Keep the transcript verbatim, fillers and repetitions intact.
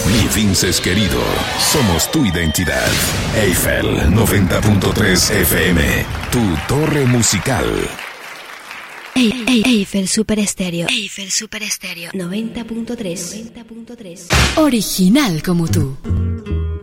Mi Vinces querido, somos tu identidad. Eiffel noventa punto tres F M, tu torre musical. Ey, ey, Eiffel Super Estéreo. Eiffel Super Estéreo noventa punto tres. noventa punto tres. Original como tú.